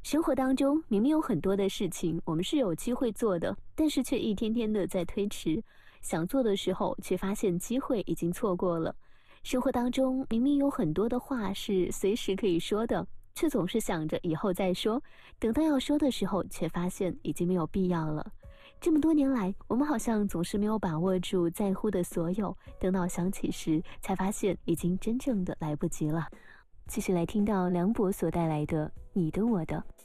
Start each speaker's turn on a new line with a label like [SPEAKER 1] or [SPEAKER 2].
[SPEAKER 1] 生活当中明明有很多的事情我们是有机会做的，但是却一天天的在推迟，想做的时候却发现机会已经错过了。生活当中明明有很多的话是随时可以说的，却总是想着以后再说，等到要说的时候却发现已经没有必要了。这么多年来，我们好像总是没有把握住在乎的所有，等到想起时才发现已经真正的来不及了。继续来听到梁博所带来的你的我的。